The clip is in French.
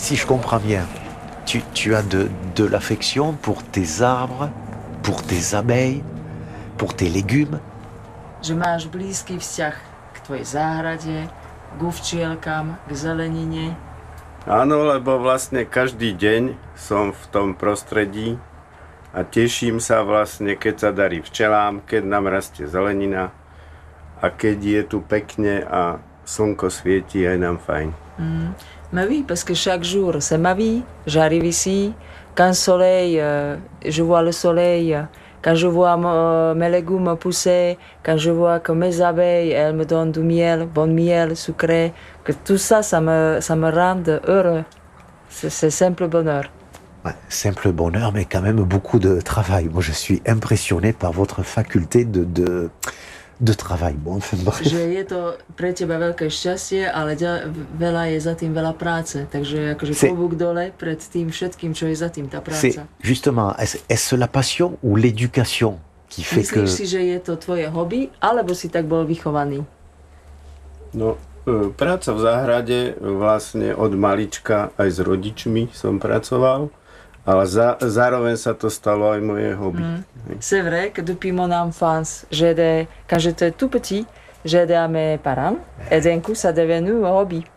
si je comprends bien, tu as de l'affection pour tes arbres, pour tes abeilles, pour tes légumes. Že máš blízky vzťah k tvojej záhrade, k včielkam, k zelenine. Áno, lebo vlastne každý deň som v tom prostredí a teším sa vlastne, keď sa darí včelám, keď nám rastie zelenina a keď je tu pekne a slnko svieti, aj nám fajn. Mais oui, parce que chaque jour, c'est ma vie. J'arrive ici, quand le soleil, je vois le soleil, quand je vois mes légumes pousser, quand je vois que mes abeilles, elles me donnent du miel, bon miel, sucré, que tout ça, ça me rend heureux. C'est simple bonheur. Ouais, simple bonheur, mais quand même beaucoup de travail. Moi, je suis impressionné par votre faculté de travail. Bon, enfin, bref. Že je to pre teba veľké šťastie, ale veľa je za tým veľa práce. Takže akože klobúk dole pred tým všetkým, čo je za tým tá práca. Justement, est-ce la passion ou l'éducation qui fait que... Myslíš si, že je to tvoje hobby, alebo si tak bol vychovaný? No, práca v záhrade vlastne od malička aj s rodičmi som pracoval, ale zároveň sa to stalo aj moje hobby. C'est vrai que depuis mon enfance, quand j'étais tout petit, j'ai aidé à mes parents et d'un coup ça est devenu un hobby.